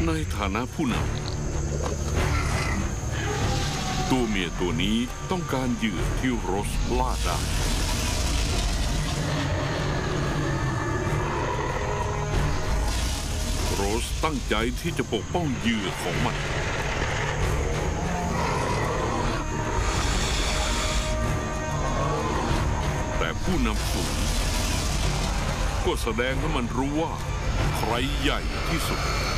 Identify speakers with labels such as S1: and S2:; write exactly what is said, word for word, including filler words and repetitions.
S1: ในฐานะผู้นำตัวเมียตัวนี้ต้องการเหยื่อที่โรสล่าได้โรสตั้งใจที่จะปกป้องเหยื่อของมันแต่ผู้นำฝูงก็แสดงให้มันรู้ว่าใครใหญ่ที่สุด